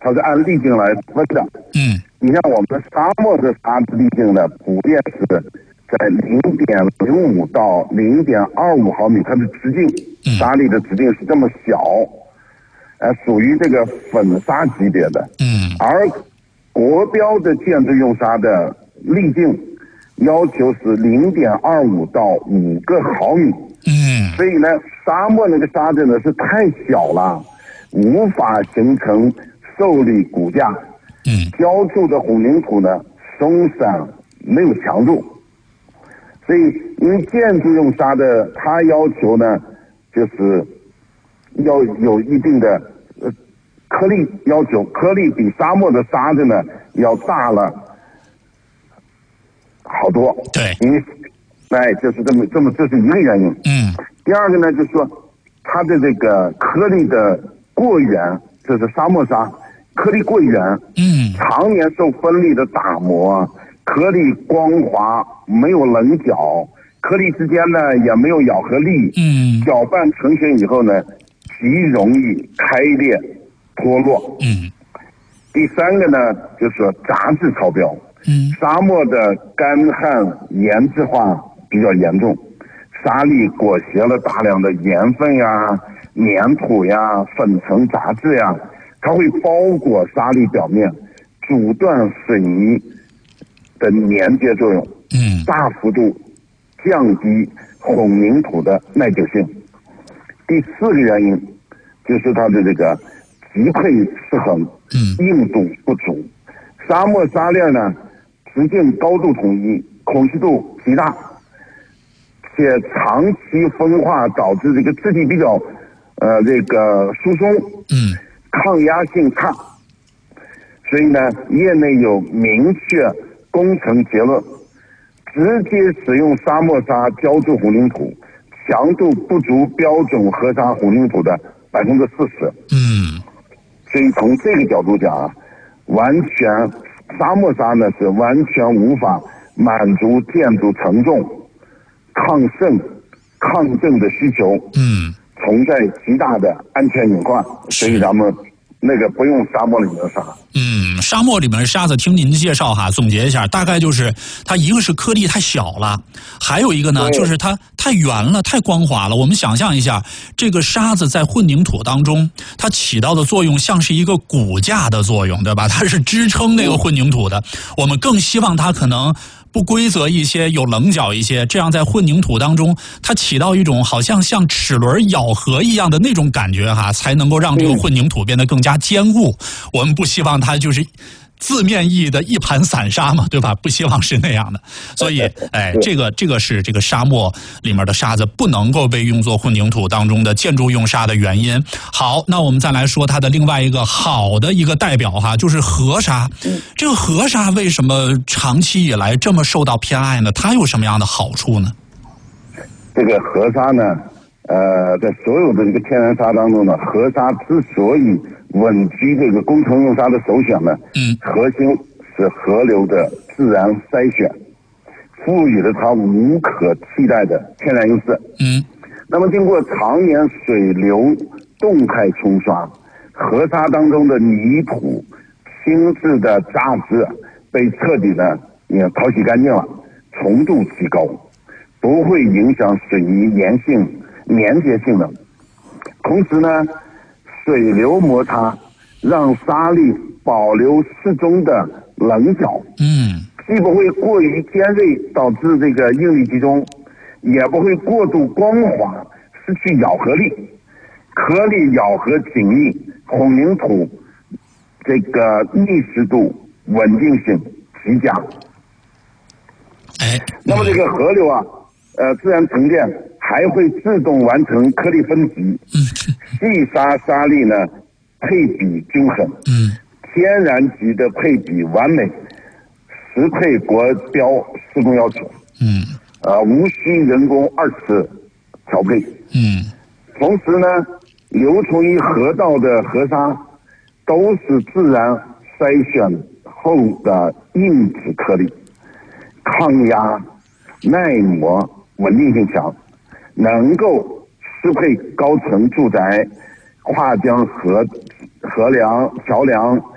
它是按粒径来分的。你像我们沙漠的沙子粒径呢，普遍是在0.05到0.25毫米，它的直径，沙粒的直径是这么小，属于这个粉沙级别的。而国标的建筑用沙的粒径要求是0.25到5个毫米。所以呢，沙漠那个沙子呢是太小了，无法形成受力骨架。浇筑的混凝土呢松散没有强度，所以因为建筑用沙的它要求呢就是要有一定的颗粒要求，颗粒比沙漠的沙子呢要大了好多。 对， 因为就是这是一个原因。第二个呢就是说它的这个颗粒的过圆，这是沙漠沙。颗粒过圆，常年受风力的打磨，颗粒光滑，没有棱角，颗粒之间呢也没有咬合力，搅拌成型以后呢，极容易开裂脱落。第三个呢，就是说杂质超标，沙漠的干旱盐质化比较严重，沙粒裹挟了大量的盐分呀、粘土呀、粉尘杂质呀。它会包裹沙粒表面，阻断水泥的粘结作用，大幅度降低混凝土的耐久性。第四个原因就是它的这个级配失衡，硬度不足。沙漠沙链呢，直径高度统一，孔隙度极大，且长期风化导致这个质地比较这个疏松，抗压性差，所以呢，业内有明确工程结论：直接使用沙漠沙浇筑混凝土，强度不足标准河沙混凝土的40%。所以从这个角度讲啊，沙漠沙呢是完全无法满足建筑承重、抗渗、抗震的需求。存在极大的安全隐患，所以咱们那个不用沙漠里面的沙。 沙漠里面的沙子，听您的介绍哈，总结一下，大概就是它一个是颗粒太小了，还有一个呢就是它太圆了、太光滑了。我们想象一下，这个沙子在混凝土当中，它起到的作用像是一个骨架的作用，对吧？它是支撑那个混凝土的。我们更希望它可能不规则一些，有棱角一些，这样在混凝土当中，它起到一种好像齿轮咬合一样的那种感觉哈，才能够让这个混凝土变得更加坚固。我们不希望它就是字面意义的一盘散沙嘛，对吧？不希望是那样的。所以，这个是这个沙漠里面的沙子不能够被用作混凝土当中的建筑用沙的原因。好，那我们再来说它的另外一个好的一个代表哈，就是河沙。这个河沙为什么长期以来这么受到偏爱呢？它有什么样的好处呢？ 这个河沙呢，在所有的这个天然沙当中呢，河沙之所以稳居这个工程用沙的首选呢，核心是河流的自然筛选，赋予了它无可替代的天然优势。那么经过常年水流动态冲刷，河沙当中的泥土、轻质的杂质被彻底的也淘洗干净了，纯度极高，不会影响水泥粘结性能。同时呢，水流摩擦让沙粒保留适中的棱角，既不会过于尖锐导致这个应力集中，也不会过度光滑失去咬合力，颗粒咬合紧密，混凝土这个密实度稳定性极佳。那么这个河流啊，自然沉淀还会自动完成颗粒分级，细沙沙粒呢配比均衡，天然级的配比完美，实配国标施工要求，无需人工2次调配，同时呢，流从于河道的河沙都是自然筛选后的硬质颗粒，抗压、耐磨、稳定性强，能够适配高层住宅、跨江河梁、桥梁